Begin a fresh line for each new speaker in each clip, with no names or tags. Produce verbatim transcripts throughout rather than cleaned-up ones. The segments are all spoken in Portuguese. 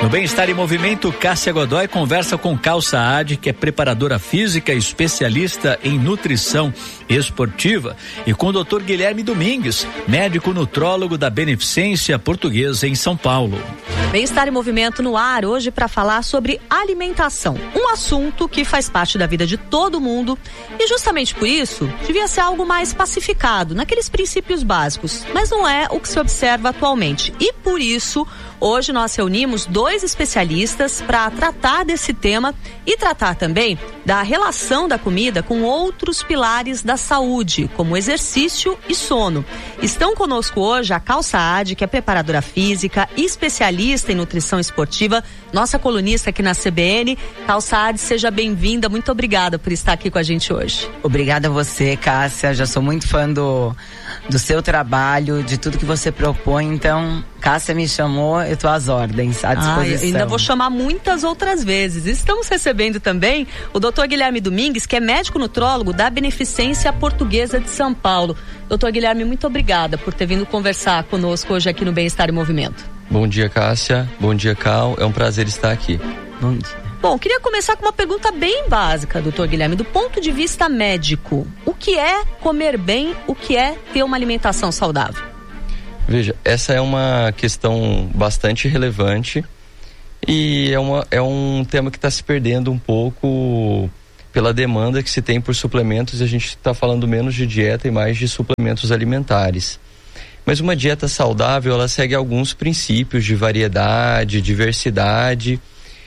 No Bem-Estar em Movimento, Cássia Godoy conversa com Cal Saad, que é preparadora física e especialista em nutrição esportiva, e com o doutor Guilherme Domingues, médico nutrólogo da Beneficência Portuguesa em São Paulo.
Bem-Estar em Movimento no ar hoje para falar sobre alimentação, um assunto que faz parte da vida de todo mundo e justamente por isso devia ser algo mais pacificado, naqueles princípios básicos, mas não é o que se observa atualmente e por isso hoje nós reunimos dois especialistas para tratar desse tema e tratar também da relação da comida com outros pilares da saúde, como exercício e sono. Estão conosco hoje a Cal Saad, que é preparadora física e especialista em nutrição esportiva, nossa colunista aqui na C B N. Cal Saad, seja bem-vinda, muito obrigada por estar aqui com a gente hoje.
Obrigada a você, Cássia, já sou muito fã do, do seu trabalho, de tudo que você propõe, então Cássia me chamou, eu tô às ordens, à disposição.
Ah, ainda vou chamar muitas outras vezes. Estamos recebendo também o doutor Guilherme Domingues, que é médico nutrólogo da Beneficência Portuguesa de São Paulo. doutor Guilherme, muito obrigada por ter vindo conversar conosco hoje aqui no Bem-Estar em Movimento.
Bom dia, Cássia. Bom dia, Cal. É um prazer estar aqui.
Bom dia.
Bom, queria começar com uma pergunta bem básica, doutor Guilherme. Do ponto de vista médico, o que é comer bem, o que é ter uma alimentação saudável?
Veja, essa é uma questão bastante relevante e é, uma, é um tema que está se perdendo um pouco pela demanda que se tem por suplementos, e a gente está falando menos de dieta e mais de suplementos alimentares. Mas uma dieta saudável, ela segue alguns princípios de variedade, diversidade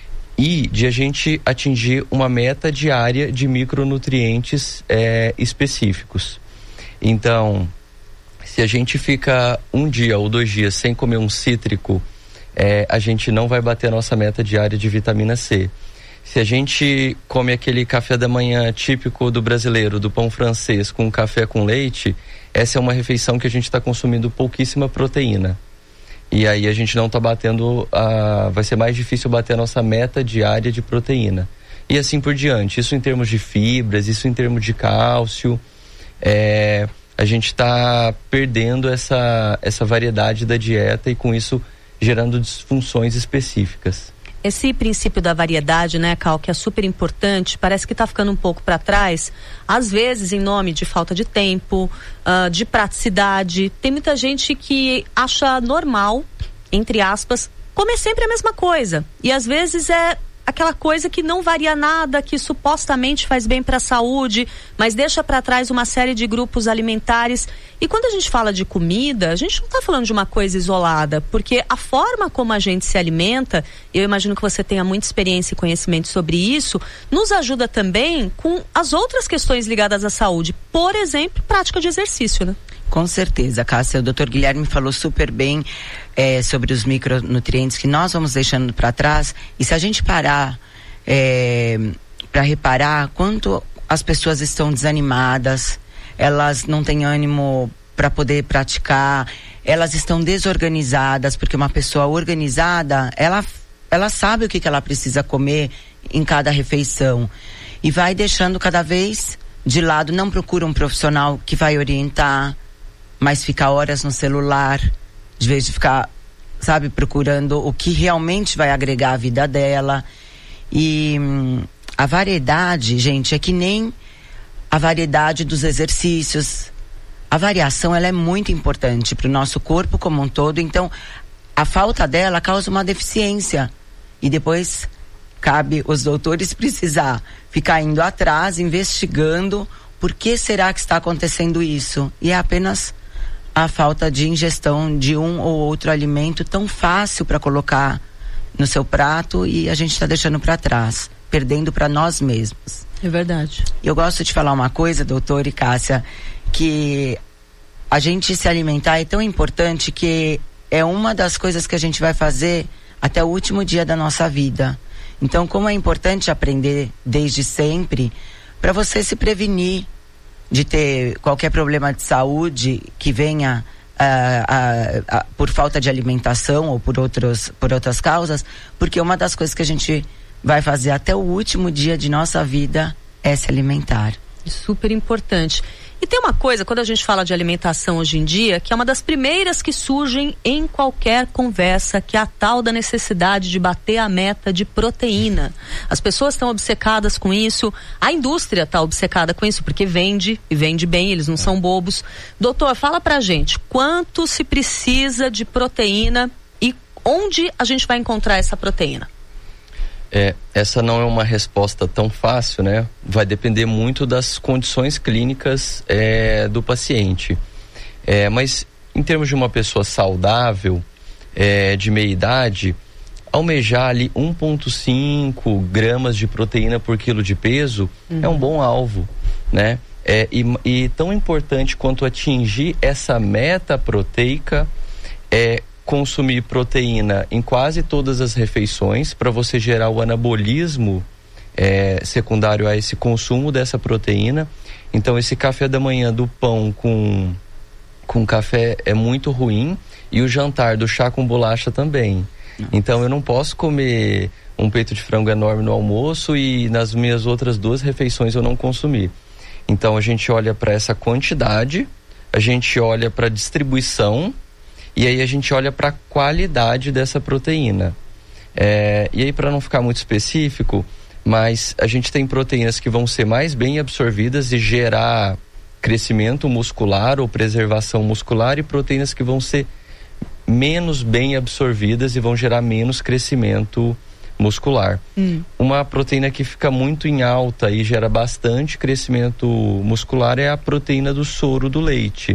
e de a gente atingir uma meta diária de micronutrientes é, específicos. Então, se a gente fica um dia ou dois dias sem comer um cítrico, é, a gente não vai bater a nossa meta diária de vitamina C. Se a gente come aquele café da manhã típico do brasileiro, do pão francês com café com leite, essa é uma refeição que a gente está consumindo pouquíssima proteína. E aí a gente não está batendo, a, vai ser mais difícil bater a nossa meta diária de proteína. E assim por diante, isso em termos de fibras, isso em termos de cálcio, é, a gente está perdendo essa, essa variedade da dieta e com isso gerando disfunções específicas.
Esse princípio da variedade, né, Cal, que é super importante, parece que está ficando um pouco para trás, às vezes em nome de falta de tempo, uh, de praticidade. Tem muita gente que acha normal, entre aspas, comer sempre a mesma coisa. E às vezes é aquela coisa que não varia nada, que supostamente faz bem para a saúde, mas deixa para trás uma série de grupos alimentares. E quando a gente fala de comida, a gente não está falando de uma coisa isolada, porque a forma como a gente se alimenta, eu imagino que você tenha muita experiência e conhecimento sobre isso, nos ajuda também com as outras questões ligadas à saúde. Por exemplo, prática de exercício, né?
Com certeza, Cássia. O doutor Guilherme falou super bem é, sobre os micronutrientes que nós vamos deixando para trás. E se a gente parar é, para reparar quanto as pessoas estão desanimadas, elas não têm ânimo para poder praticar, elas estão desorganizadas, porque uma pessoa organizada, ela, ela sabe o que, que ela precisa comer em cada refeição. E vai deixando cada vez de lado, não procura um profissional que vai orientar, mas fica horas no celular, de vez de ficar, sabe, procurando o que realmente vai agregar à vida dela. E hum, a variedade, gente, é que nem a variedade dos exercícios. A variação, ela é muito importante para o nosso corpo como um todo, então a falta dela causa uma deficiência. E depois cabe os doutores precisar ficar indo atrás, investigando por que será que está acontecendo isso. E é apenas a falta de ingestão de um ou outro alimento tão fácil para colocar no seu prato e a gente está deixando para trás, perdendo para nós mesmos.
É verdade.
Eu gosto de falar uma coisa, doutor e Cássia, que a gente se alimentar é tão importante que é uma das coisas que a gente vai fazer até o último dia da nossa vida. Então, como é importante aprender desde sempre para você se prevenir de ter qualquer problema de saúde que venha uh, uh, uh, por falta de alimentação ou por, outros, por outras causas, porque uma das coisas que a gente vai fazer até o último dia de nossa vida é se alimentar.
Super importante. E tem uma coisa, quando a gente fala de alimentação hoje em dia, que é uma das primeiras que surgem em qualquer conversa, que é a tal da necessidade de bater a meta de proteína. As pessoas estão obcecadas com isso, a indústria está obcecada com isso, porque vende, e vende bem, eles não são bobos. Doutor, fala pra gente, quanto se precisa de proteína e onde a gente vai encontrar essa proteína?
É, essa não é uma resposta tão fácil, né? Vai depender muito das condições clínicas é, do paciente. É, mas em termos de uma pessoa saudável, é, de meia idade, almejar ali um vírgula cinco gramas de proteína por quilo de peso uhum. é um bom alvo, né? É, e, e tão importante quanto atingir essa meta proteica é consumir proteína em quase todas as refeições para você gerar o anabolismo é, secundário a esse consumo dessa proteína. Então esse café da manhã do pão com, com café é muito ruim, e o jantar do chá com bolacha também. Nossa. Então eu não posso comer um peito de frango enorme no almoço e nas minhas outras duas refeições eu não consumir. Então a gente olha para essa quantidade, a gente olha para a distribuição, e aí a gente olha para a qualidade dessa proteína. É, e aí, para não ficar muito específico, mas a gente tem proteínas que vão ser mais bem absorvidas e gerar crescimento muscular ou preservação muscular, e proteínas que vão ser menos bem absorvidas e vão gerar menos crescimento muscular. Hum. Uma proteína que fica muito em alta e gera bastante crescimento muscular é a proteína do soro do leite,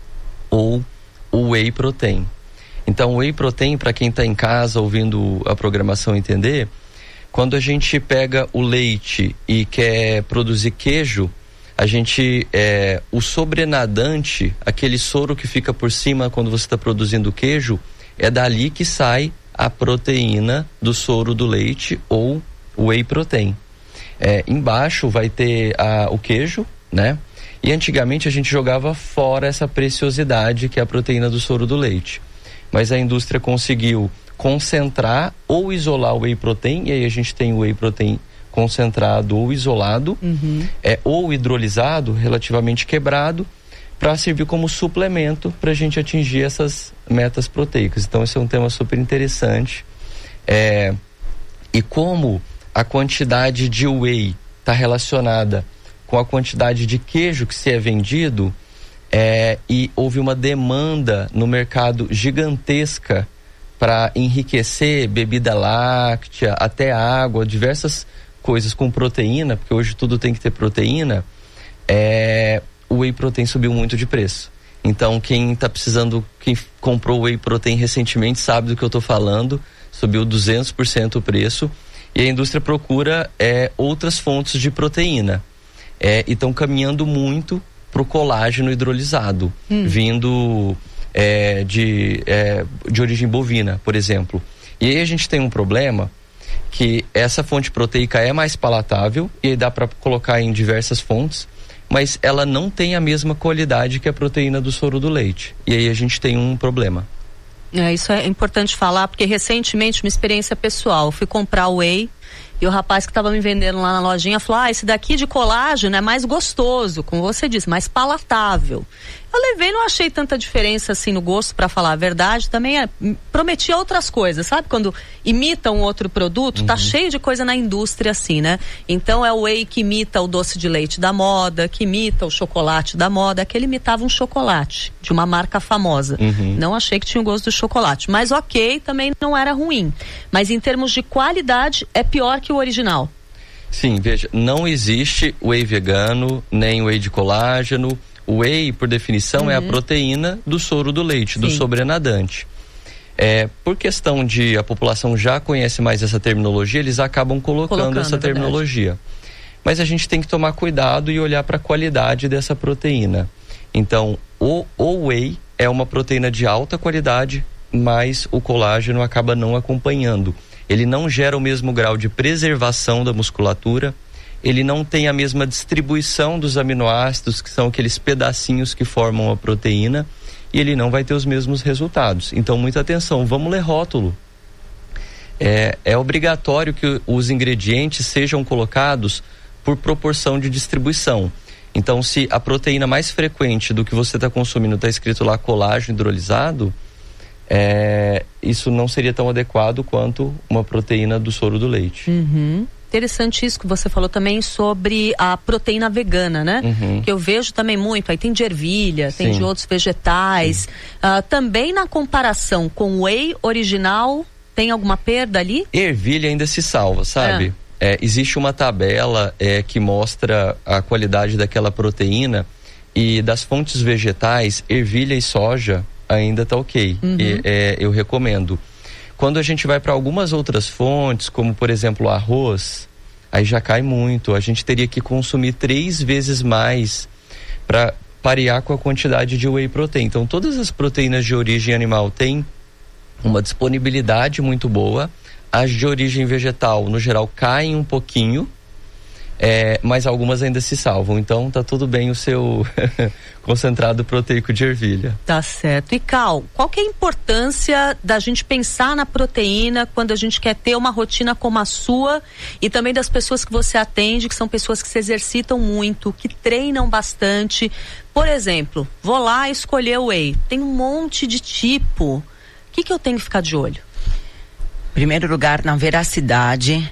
ou o whey protein. Então o whey protein, para quem está em casa ouvindo a programação entender, quando a gente pega o leite e quer produzir queijo, a gente, é, o sobrenadante, aquele soro que fica por cima quando você está produzindo queijo, é dali que sai a proteína do soro do leite, ou whey protein. É, embaixo vai ter a, o queijo, né? E antigamente a gente jogava fora essa preciosidade que é a proteína do soro do leite. Mas a indústria conseguiu concentrar ou isolar o whey protein, e aí a gente tem o whey protein concentrado ou isolado, uhum. é, ou hidrolisado, relativamente quebrado, para servir como suplemento para a gente atingir essas metas proteicas. Então esse é um tema super interessante. É, e como a quantidade de whey está relacionada com a quantidade de queijo que se é vendido, é, e houve uma demanda no mercado gigantesca para enriquecer bebida láctea, até água, diversas coisas com proteína, porque hoje tudo tem que ter proteína, é, o whey protein subiu muito de preço. Então quem está precisando, quem comprou whey protein recentemente sabe do que eu estou falando, subiu duzentos por cento o preço, e a indústria procura é, outras fontes de proteína. É, e estão caminhando muito para o colágeno hidrolisado, hum. vindo é, de, é, de origem bovina, por exemplo. E aí a gente tem um problema, que essa fonte proteica é mais palatável, e aí dá para colocar em diversas fontes, mas ela não tem a mesma qualidade que a proteína do soro do leite. E aí a gente tem um problema.
É, isso é importante falar, porque recentemente, uma experiência pessoal, eu fui comprar o whey, e o rapaz que estava me vendendo lá na lojinha falou: ah, esse daqui de colágeno é mais gostoso, como você disse, mais palatável. Eu levei, não achei tanta diferença assim no gosto, para falar a verdade. Também é, prometia outras coisas, sabe? Quando imita um outro produto, uhum. tá cheio de coisa na indústria assim, né? Então é o whey que imita o doce de leite da moda, que imita o chocolate da moda. Aquele imitava um chocolate de uma marca famosa. Uhum. Não achei que tinha o gosto do chocolate, mas ok, também não era ruim. Mas em termos de qualidade, é pior que o original.
Sim, veja, não existe whey vegano, nem whey de colágeno. O whey, por definição, uhum. é a proteína do soro do leite, Sim. do sobrenadante. É, por questão de a população já conhece mais essa terminologia, eles acabam colocando, colocando essa terminologia. Verdade. Mas a gente tem que tomar cuidado e olhar para a qualidade dessa proteína. Então, o, o whey é uma proteína de alta qualidade, mas o colágeno acaba não acompanhando. Ele não gera o mesmo grau de preservação da musculatura, ele não tem a mesma distribuição dos aminoácidos, que são aqueles pedacinhos que formam a proteína, e ele não vai ter os mesmos resultados. Então, muita atenção, vamos ler rótulo. É, é obrigatório que os ingredientes sejam colocados por proporção de distribuição. Então, se a proteína mais frequente do que você está consumindo está escrito lá colágeno hidrolisado, é, isso não seria tão adequado quanto uma proteína do soro do leite.
Uhum. Interessante isso que você falou também sobre a proteína vegana, né? Uhum. Que eu vejo também muito, aí tem de ervilha, Sim. tem de outros vegetais. Uh, também na comparação com o whey original, tem alguma perda ali?
Ervilha ainda se salva, sabe? É. É, existe uma tabela é, que mostra a qualidade daquela proteína, e das fontes vegetais, ervilha e soja ainda tá ok. Uhum. E, é, eu recomendo. Quando a gente vai para algumas outras fontes, como por exemplo o arroz, aí já cai muito. A gente teria que consumir três vezes mais para parear com a quantidade de whey protein. Então todas as proteínas de origem animal têm uma disponibilidade muito boa. As de origem vegetal, no geral, caem um pouquinho, é, mas algumas ainda se salvam. Então, tá tudo bem o seu concentrado proteico de ervilha.
Tá certo. E Cal, qual que é a importância da gente pensar na proteína quando a gente quer ter uma rotina como a sua, e também das pessoas que você atende, que são pessoas que se exercitam muito, que treinam bastante? Por exemplo, vou lá escolher o whey. Tem um monte de tipo. O que que eu tenho que ficar de olho?
Primeiro lugar, na veracidade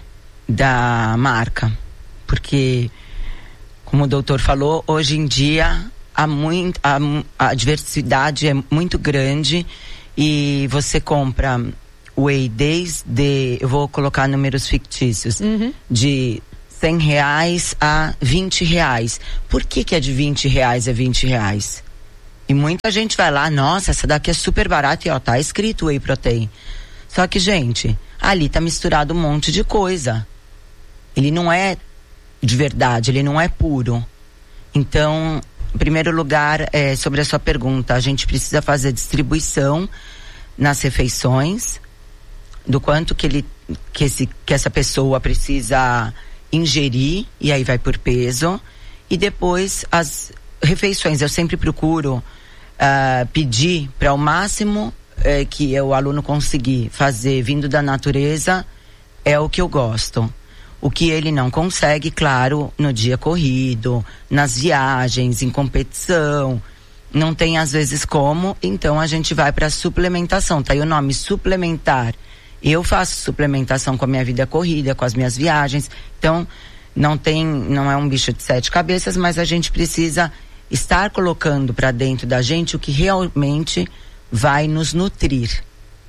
da marca, porque, como o doutor falou, hoje em dia há muito, a, a diversidade é muito grande, e você compra whey desde, eu vou colocar números fictícios, uhum. de cem reais a vinte reais. Por que que é de vinte reais a vinte reais? E muita gente vai lá, nossa, essa daqui é super barata, e ó, tá escrito whey protein. Só que, gente, ali tá misturado um monte de coisa. Ele não é de verdade, ele não é puro. Então, em primeiro lugar, é, sobre a sua pergunta, a gente precisa fazer distribuição nas refeições, do quanto que, ele, que, esse, que essa pessoa precisa ingerir, e aí vai por peso. E depois, as refeições, eu sempre procuro uh, pedir para o máximo É, que o aluno conseguir fazer vindo da natureza, é o que eu gosto. O que ele não consegue, claro, no dia corrido, nas viagens, em competição, não tem às vezes como, então a gente vai para suplementação. Tá aí o nome, suplementar. Eu faço suplementação com a minha vida corrida, com as minhas viagens, então não tem, não é um bicho de sete cabeças, mas a gente precisa estar colocando para dentro da gente o que realmente vai nos nutrir,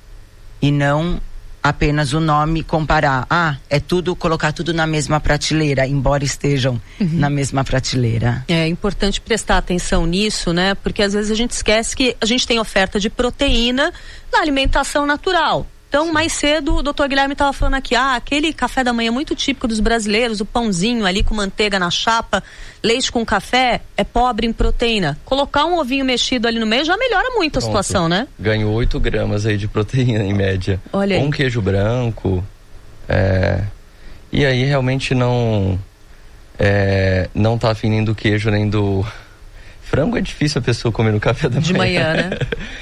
e não apenas o nome comparar, ah, é tudo, colocar tudo na mesma prateleira, embora estejam uhum. na mesma prateleira.
É importante prestar atenção nisso, né? Porque às vezes a gente esquece que a gente tem oferta de proteína na alimentação natural. Então, mais cedo, o doutor Guilherme estava falando aqui, ah, aquele café da manhã muito típico dos brasileiros, o pãozinho ali com manteiga na chapa, leite com café, é pobre em proteína. Colocar um ovinho mexido ali no meio já melhora muito. Pronto. A situação, né?
Ganho oito gramas aí de proteína em média.
Olha aí.
Um queijo branco, é... e aí realmente não, é... não tá afim nem do queijo, nem do... Frango é difícil a pessoa comer no café da manhã.
De manhã, né?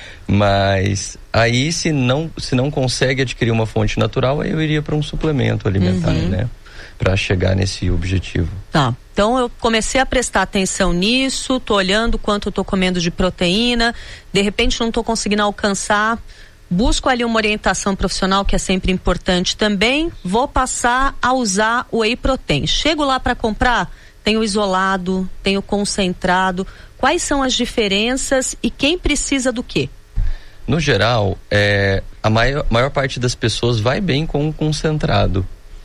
Mas aí, se não, se não consegue adquirir uma fonte natural, aí eu iria para um suplemento alimentar, uhum. né? Para chegar nesse objetivo.
Tá. Então eu comecei a prestar atenção nisso, tô olhando quanto eu tô comendo de proteína, de repente não tô conseguindo alcançar, busco ali uma orientação profissional, que é sempre importante também, vou passar a usar o whey protein. Chego lá para comprar, tem o isolado, tem o concentrado. Quais são as diferenças e quem precisa do quê?
No geral, é, a maior, maior parte das pessoas vai bem com o concentrado.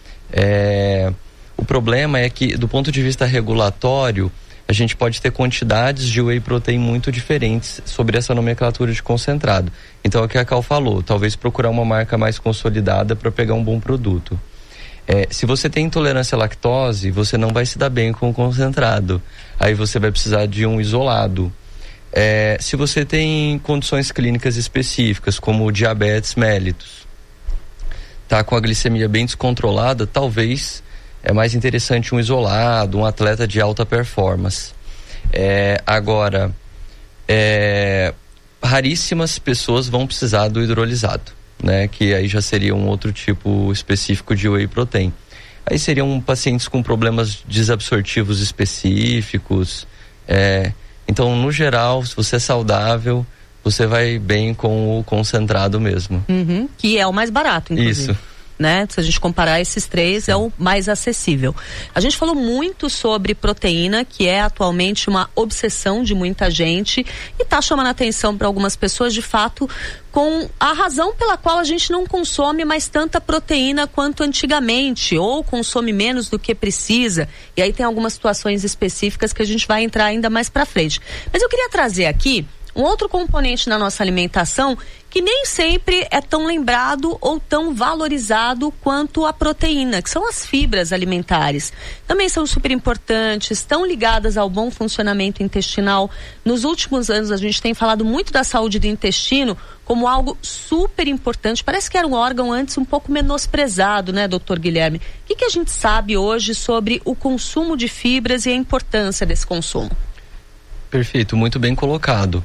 É, o problema é que, do ponto de vista regulatório, a gente pode ter quantidades de whey protein muito diferentes sobre essa nomenclatura de concentrado. Então, é o que a Cal falou, talvez procurar uma marca mais consolidada para pegar um bom produto. É, se você tem intolerância à lactose, você não vai se dar bem com o concentrado. Aí você vai precisar de um isolado. É, se você tem condições clínicas específicas, como diabetes mellitus, tá com a glicemia bem descontrolada, talvez é mais interessante um isolado, um atleta de alta performance. É, agora, é, raríssimas pessoas vão precisar do hidrolisado, né? Que aí já seria um outro tipo específico de whey protein. Aí seriam pacientes com problemas desabsortivos específicos, É, então, no geral, se você é saudável, você vai bem com o concentrado mesmo.
Uhum, que é o mais barato, inclusive.
Isso.
Né? Se a gente comparar esses três, Sim. é o mais acessível. A gente falou muito sobre proteína, que é atualmente uma obsessão de muita gente e está chamando a atenção para algumas pessoas, de fato, com a razão pela qual a gente não consome mais tanta proteína quanto antigamente, ou consome menos do que precisa. E aí tem algumas situações específicas que a gente vai entrar ainda mais para frente. Mas eu queria trazer aqui um outro componente na nossa alimentação que nem sempre é tão lembrado ou tão valorizado quanto a proteína, que são as fibras alimentares. Também são super importantes, estão ligadas ao bom funcionamento intestinal. Nos últimos anos a gente tem falado muito da saúde do intestino como algo super importante. Parece que era um órgão antes um pouco menosprezado, né, doutor Guilherme? O que, que a gente sabe hoje sobre o consumo de fibras e a importância desse consumo?
Perfeito, muito bem colocado.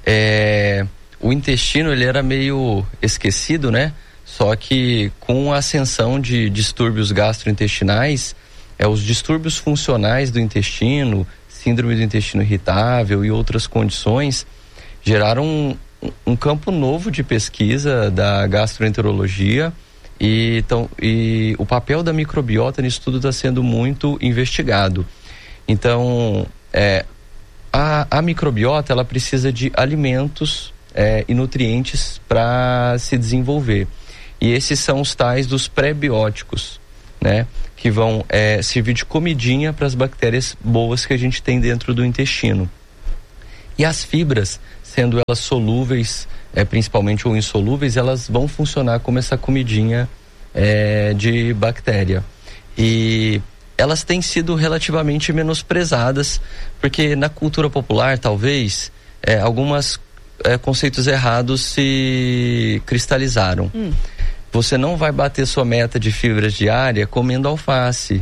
É, o intestino, ele era meio esquecido, né? Só que com a ascensão de distúrbios gastrointestinais, é, os distúrbios funcionais do intestino, síndrome do intestino irritável e outras condições, geraram um, um campo novo de pesquisa da gastroenterologia e, então, e o papel da microbiota nisso tudo está sendo muito investigado. Então, é, A, a microbiota, ela precisa de alimentos é, e nutrientes para se desenvolver. E esses são os tais dos pré-bióticos, né? Que vão é, servir de comidinha para as bactérias boas que a gente tem dentro do intestino. E as fibras, sendo elas solúveis, é, principalmente ou insolúveis, elas vão funcionar como essa comidinha é, de bactéria. E elas têm sido relativamente menosprezadas, porque na cultura popular, talvez, é, alguns é, conceitos errados se cristalizaram. Hum. Você não vai bater sua meta de fibras diária comendo alface.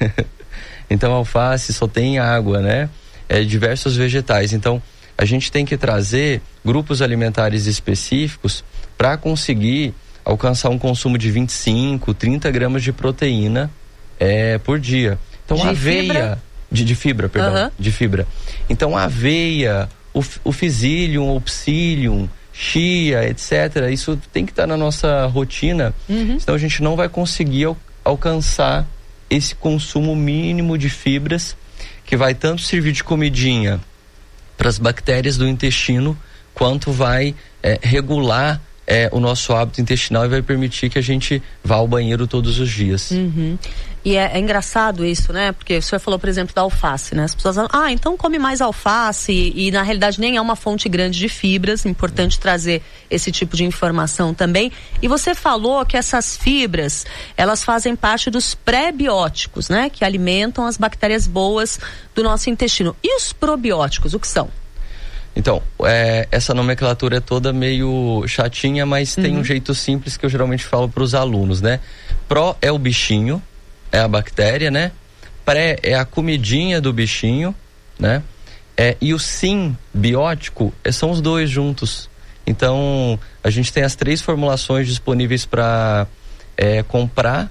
Então, alface só tem água, né? É, diversos vegetais. Então, a gente tem que trazer grupos alimentares específicos para conseguir alcançar um consumo de vinte e cinco, trinta gramas de proteína É, por dia. Então
de
a aveia
fibra?
De, de fibra, perdão, uhum. de fibra. Então a aveia, o, o psyllium, o psyllium, chia, etcétera. Isso tem que estar tá na nossa rotina, uhum. senão a gente não vai conseguir al, alcançar esse consumo mínimo de fibras, que vai tanto servir de comidinha para as bactérias do intestino, quanto vai é, regular É, o nosso hábito intestinal e vai permitir que a gente vá ao banheiro todos os dias.
Uhum. E é, é engraçado isso, né? Porque o senhor falou, por exemplo, da alface, né? As pessoas falam, ah, então come mais alface, e, e na realidade nem é uma fonte grande de fibras, importante uhum. trazer esse tipo de informação também. E você falou que essas fibras, elas fazem parte dos pré-bióticos, né? Que alimentam as bactérias boas do nosso intestino. E os probióticos, o que são?
Então, é, essa nomenclatura é toda meio chatinha, mas uhum. tem um jeito simples que eu geralmente falo para os alunos, né? Pró é o bichinho, é a bactéria, né? Pré é a comidinha do bichinho, né? É, e o sim biótico é, são os dois juntos. Então, a gente tem as três formulações disponíveis para é, comprar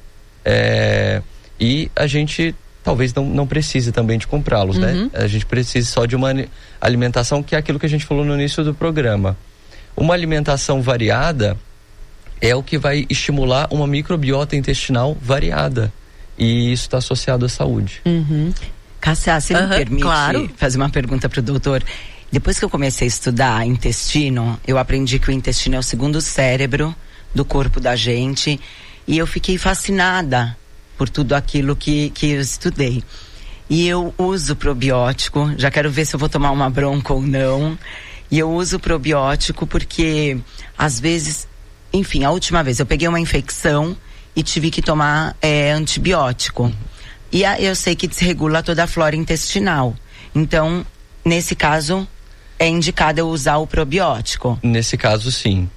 é, e a gente talvez não, não precise também de comprá-los, uhum. né? A gente precisa só de uma alimentação, que é aquilo que a gente falou no início do programa. Uma alimentação variada é o que vai estimular uma microbiota intestinal variada. E isso está associado à saúde.
Uhum. Cássia, você uhum, me permite claro. fazer uma pergunta para o doutor? Depois que eu comecei a estudar intestino, eu aprendi que o intestino é o segundo cérebro do corpo da gente. E eu fiquei fascinada por tudo aquilo que, que eu estudei. E eu uso probiótico, já quero ver se eu vou tomar uma bronca ou não. E eu uso probiótico porque, às vezes, enfim, a última vez eu peguei uma infecção e tive que tomar é, antibiótico. E a, eu sei que desregula toda a flora intestinal. Então, nesse caso, é indicado eu usar o probiótico?
Nesse caso, sim.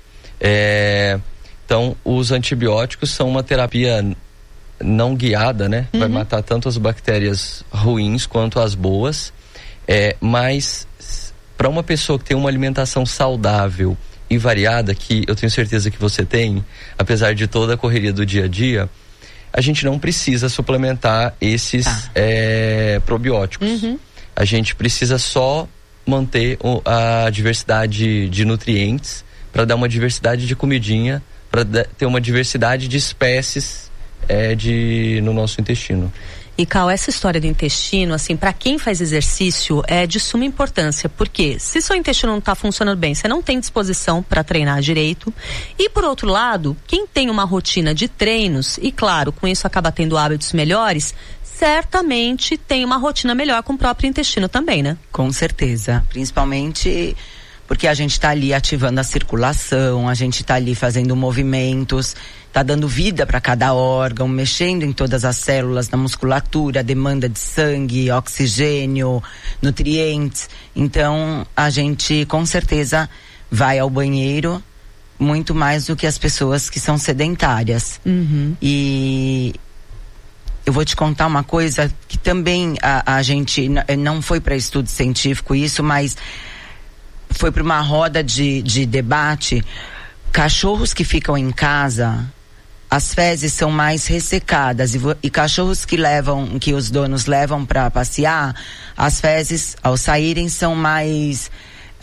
É, então, os antibióticos são uma terapia não guiada, né? Uhum. Vai matar tanto as bactérias ruins quanto as boas. É, mas, para uma pessoa que tem uma alimentação saudável e variada, que eu tenho certeza que você tem, apesar de toda a correria do dia a dia, a gente não precisa suplementar esses ah. é, probióticos. Uhum. A gente precisa só manter a diversidade de nutrientes para dar uma diversidade de comidinha, para ter uma diversidade de espécies é, de, no nosso intestino.
E, Cal, essa história do intestino, assim, para quem faz exercício é de suma importância, porque se seu intestino não está funcionando bem, você não tem disposição para treinar direito. E, por outro lado, quem tem uma rotina de treinos, e claro, com isso acaba tendo hábitos melhores, certamente tem uma rotina melhor com o próprio intestino também, né?
Com certeza, principalmente porque a gente está ali ativando a circulação, a gente está ali fazendo movimentos, está dando vida para cada órgão, mexendo em todas as células da musculatura, demanda de sangue, oxigênio, nutrientes. Então, a gente com certeza vai ao banheiro muito mais do que as pessoas que são sedentárias.
Uhum.
E eu vou te contar uma coisa que também a, a gente não foi para estudo científico isso, mas foi para uma roda de, de debate. Cachorros que ficam em casa, as fezes são mais ressecadas, e, e cachorros que levam, que os donos levam para passear, as fezes ao saírem são mais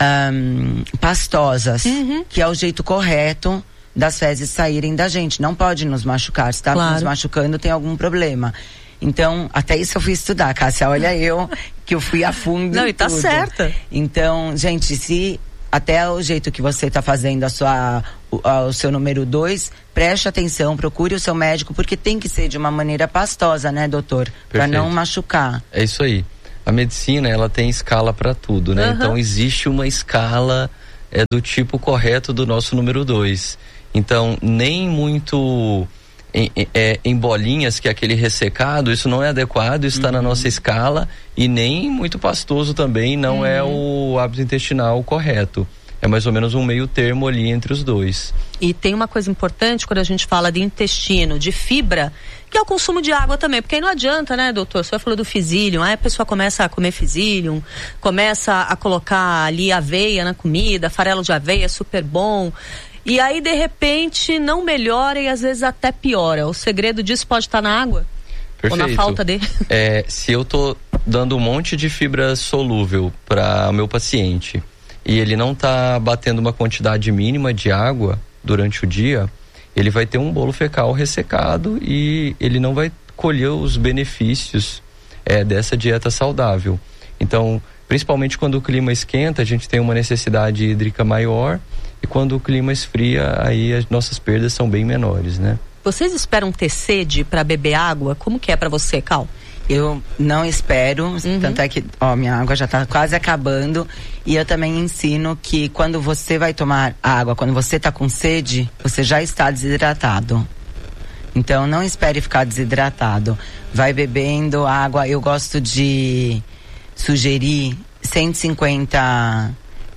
um, pastosas,
uhum.
que é o jeito correto das fezes saírem da gente. Não pode nos machucar, se está
claro.
nos machucando tem algum problema. Então, até isso eu fui estudar, Cássia, olha eu, que eu fui a fundo.
Não,
em
e tá
tudo.
certa.
Então, gente, se até o jeito que você está fazendo a sua, o, a, o seu número dois, preste atenção, procure o seu médico, porque tem que ser de uma maneira pastosa, né, doutor? Para não machucar.
É isso aí. A medicina, ela tem escala para tudo, né?
Uhum.
Então, existe uma escala é, do tipo correto do nosso número dois. Então, nem muito em, é, em bolinhas, que é aquele ressecado, isso não é adequado, isso está uhum. na nossa escala, e nem muito pastoso também, não uhum. é o hábito intestinal correto. É mais ou menos um meio termo ali entre os dois.
E tem uma coisa importante quando a gente fala de intestino, de fibra, que é o consumo de água também, porque aí não adianta, né, doutor? O senhor falou do fisílium, aí a pessoa começa a comer fisílium, começa a colocar ali aveia na comida, farelo de aveia é super bom, e aí de repente não melhora e às vezes até piora. O segredo disso pode estar na água?
Perfeito.
Ou na falta de...
É, se eu tô dando um monte de fibra solúvel para o meu paciente e ele não tá batendo uma quantidade mínima de água durante o dia, ele vai ter um bolo fecal ressecado e ele não vai colher os benefícios é, dessa dieta saudável. Então, principalmente quando o clima esquenta, a gente tem uma necessidade hídrica maior, e quando o clima esfria, aí as nossas perdas são bem menores, né?
Vocês esperam ter sede para beber água? Como que é para você, Cal?
Eu não espero, uhum. tanto é que, ó, minha água já tá quase acabando, e eu também ensino que quando você vai tomar água, quando você tá com sede, você já está desidratado. Então não espere ficar desidratado. Vai bebendo água. Eu gosto de sugerir cento e cinquenta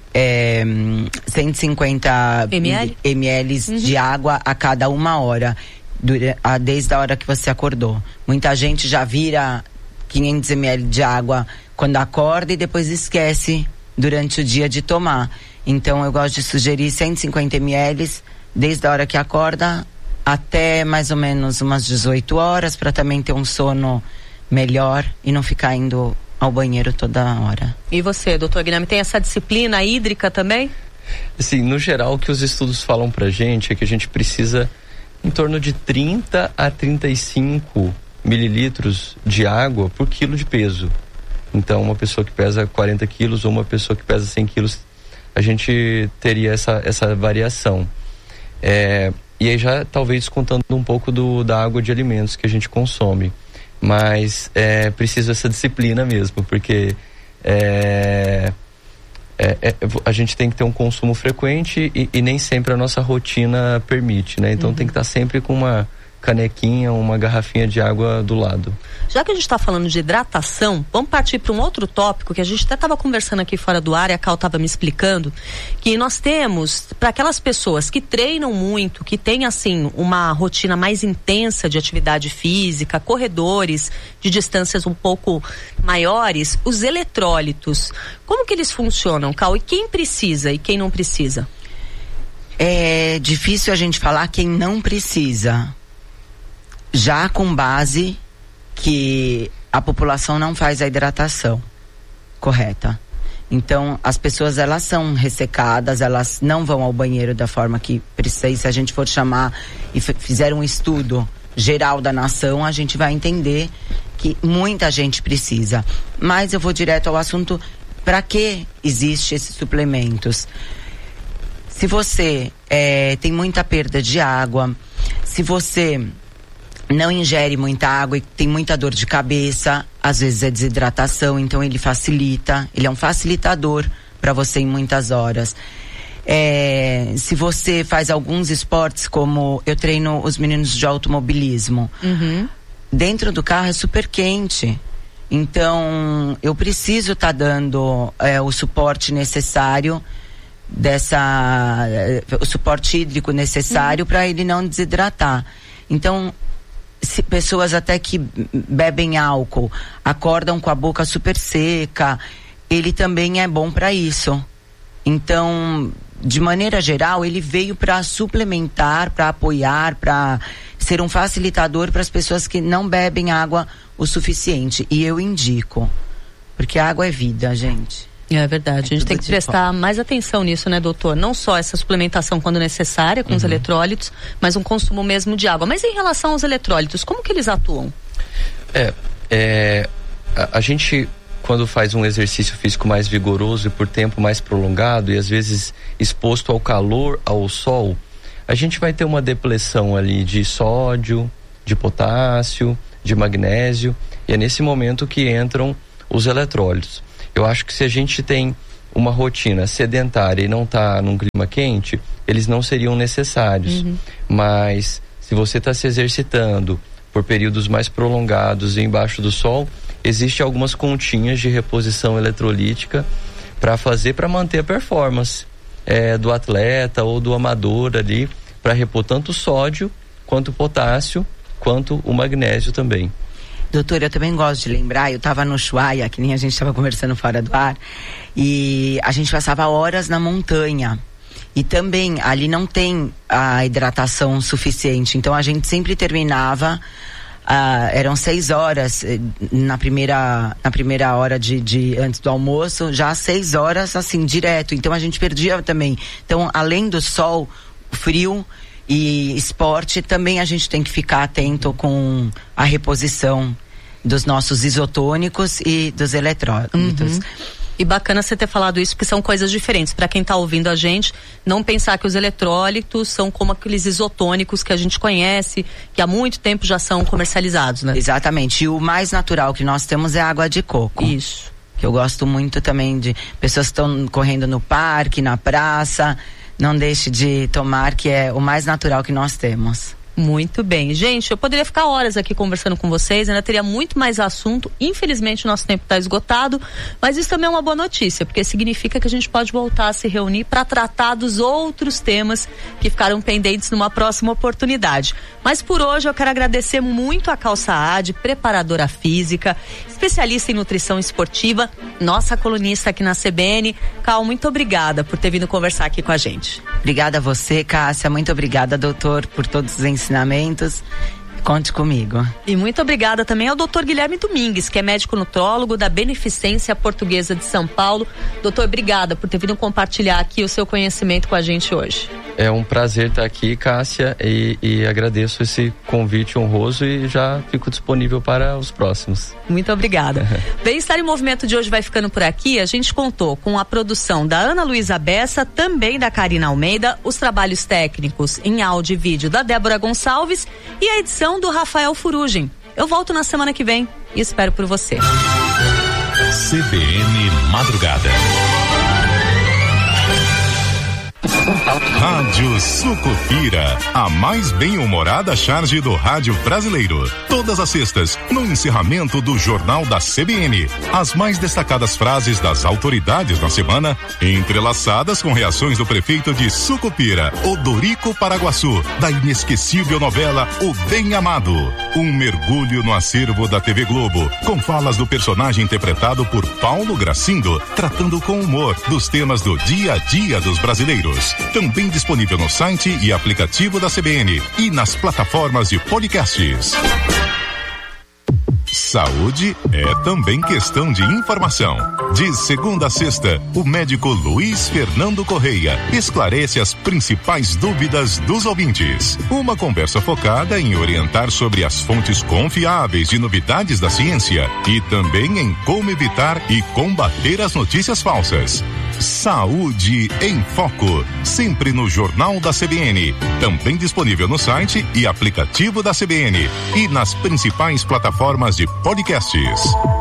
é, cento e cinquenta ml uhum. de água a cada uma hora. Desde a hora que você acordou. Muita gente já vira quinhentos mililitros de água quando acorda e depois esquece durante o dia de tomar. Então eu gosto de sugerir cento e cinquenta mililitros desde a hora que acorda até mais ou menos umas dezoito horas, para também ter um sono melhor e não ficar indo ao banheiro toda hora.
E você, doutor Guilherme, tem essa disciplina hídrica também?
Assim, no geral, o que os estudos falam pra gente é que a gente precisa em torno de trinta a trinta e cinco mililitros de água por quilo de peso. Então, uma pessoa que pesa quarenta quilos ou uma pessoa que pesa cem quilos, a gente teria essa, essa variação. É, e aí já talvez descontando um pouco do, da água de alimentos que a gente consome. Mas é preciso essa disciplina mesmo, porque é, é, é, a gente tem que ter um consumo frequente e, e nem sempre a nossa rotina permite, né? Então uhum. tem que estar sempre com uma canequinha, uma garrafinha de água do lado.
Já que a gente está falando de hidratação, vamos partir para um outro tópico que a gente até estava conversando aqui fora do ar e a Cal estava me explicando, que nós temos, para aquelas pessoas que treinam muito, que têm assim uma rotina mais intensa de atividade física, corredores de distâncias um pouco maiores, os eletrólitos, como que eles funcionam, Cal? E quem precisa e quem não precisa?
É difícil a gente falar quem não precisa, já com base que a população não faz a hidratação. correta. Então, as pessoas, elas são ressecadas, elas não vão ao banheiro da forma que precisa. E se a gente for chamar e f- fizer um estudo geral da nação, a gente vai entender que muita gente precisa. Mas eu vou direto ao assunto, para que existem esses suplementos? Se você é, tem muita perda de água, se você não ingere muita água e tem muita dor de cabeça, às vezes é desidratação, então ele facilita, ele é um facilitador para você em muitas horas. É, se você faz alguns esportes, como eu treino os meninos de automobilismo, uhum. dentro do carro é super quente, então eu preciso estar tá dando é, o suporte necessário, dessa, o suporte hídrico necessário uhum. para ele não desidratar. Então, se pessoas até que bebem álcool, acordam com a boca super seca, ele também é bom para isso. Então, de maneira geral, ele veio para suplementar, para apoiar, para ser um facilitador para as pessoas que não bebem água o suficiente. E eu indico, porque a água é vida, gente.
É verdade, é a gente tem que prestar mais atenção nisso, né, doutor? Não só essa suplementação quando necessária com uhum. os eletrólitos, mas um consumo mesmo de água. Mas em relação aos eletrólitos, como que eles atuam?
É, é a, a gente, quando faz um exercício físico mais vigoroso e por tempo mais prolongado, e às vezes exposto ao calor, ao sol, a gente vai ter uma depressão ali de sódio, de potássio, de magnésio, e é nesse momento que entram os eletrólitos. Eu acho que se a gente tem uma rotina sedentária e não está num clima quente, eles não seriam necessários. Uhum. Mas se você está se exercitando por períodos mais prolongados e embaixo do sol, existem algumas continhas de reposição eletrolítica para fazer, para manter a performance é, do atleta ou do amador ali, para repor tanto o sódio, quanto o potássio, quanto o magnésio também.
Doutor, eu também gosto de lembrar, eu estava no Ushuaia, que nem a gente estava conversando fora do ar, e a gente passava horas na montanha. E também ali não tem a hidratação suficiente, então a gente sempre terminava, uh, eram seis horas na primeira, na primeira hora de, de antes do almoço, já seis horas assim, direto, então a gente perdia também. Então, além do sol, frio e esporte, também a gente tem que ficar atento com a reposição dos nossos isotônicos e dos eletrólitos.
Uhum. E bacana você ter falado isso, porque são coisas diferentes. Para quem está ouvindo a gente, não pensar que os eletrólitos são como aqueles isotônicos que a gente conhece, que há muito tempo já são comercializados, né?
Exatamente. E o mais natural que nós temos é água de coco.
Isso.
Que eu gosto muito também de pessoas que estão correndo no parque, na praça. Não deixe de tomar, que é o mais natural que nós temos.
Muito bem. Gente, eu poderia ficar horas aqui conversando com vocês, ainda teria muito mais assunto. Infelizmente, o nosso tempo está esgotado, mas isso também é uma boa notícia, porque significa que a gente pode voltar a se reunir para tratar dos outros temas que ficaram pendentes numa próxima oportunidade. Mas por hoje eu quero agradecer muito a Cal Saad, preparadora física, especialista em nutrição esportiva, nossa colunista aqui na C B N. Cal, muito obrigada por ter vindo conversar aqui com a gente.
Obrigada a você, Cássia. Muito obrigada, doutor, por todos os ensinamentos. Conte comigo.
E muito obrigada também ao doutor Guilherme Domingues, que é médico nutrólogo da Beneficência Portuguesa de São Paulo. Doutor, obrigada por ter vindo compartilhar aqui o seu conhecimento com a gente hoje.
É um prazer estar aqui, Cássia, e, e agradeço esse convite honroso e já fico disponível para os próximos.
Muito obrigada. Bem-Estar em Movimento de hoje vai ficando por aqui. A gente contou com a produção da Ana Luísa Bessa, também da Karina Almeida, os trabalhos técnicos em áudio e vídeo da Débora Gonçalves e a edição do Rafael Furugem. Eu volto na semana que vem e espero por você.
C B N Madrugada. Rádio Sucupira, a mais bem-humorada charge do rádio brasileiro. Todas as sextas, no encerramento do Jornal da C B N. As mais destacadas frases das autoridades na semana, entrelaçadas com reações do prefeito de Sucupira, Odorico Paraguaçu, da inesquecível novela O Bem Amado. Um mergulho no acervo da T V Globo, com falas do personagem interpretado por Paulo Gracindo, tratando com humor dos temas do dia a dia dos brasileiros. Também disponível no site e aplicativo da C B N e nas plataformas de podcasts. Saúde é também questão de informação. De segunda a sexta, o médico Luiz Fernando Correia esclarece as principais dúvidas dos ouvintes. Uma conversa focada em orientar sobre as fontes confiáveis de novidades da ciência e também em como evitar e combater as notícias falsas. Saúde em Foco, sempre no Jornal da C B N, também disponível no site e aplicativo da C B N e nas principais plataformas de podcasts.